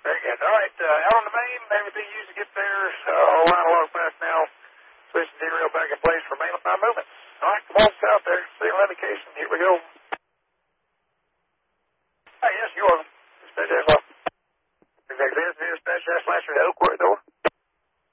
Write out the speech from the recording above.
Very good. All right, out on the main, everything used to get there. All line along fast now. Switching derail back in place for main line movement. All right, come on south there. Signal indication. Here we go. Yes, you are. Dispatch Dash Low. Dispatch Dash Lasher to Oak Corridor.